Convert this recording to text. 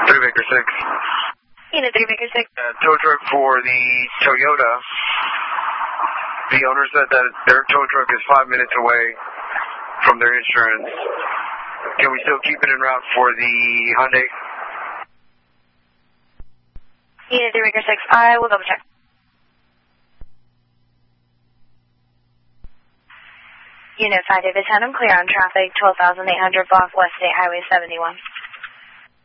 3 Baker 6. Unit 3 Baker 6. Tow truck for the Toyota. The owner said that their tow truck is 5 minutes away from their insurance. Can we still keep it en route for the Hyundai? Unit 3 Baker 6, I will double check. Unit 5 David 10, I'm clear on traffic, 12,800 block West State Highway 71.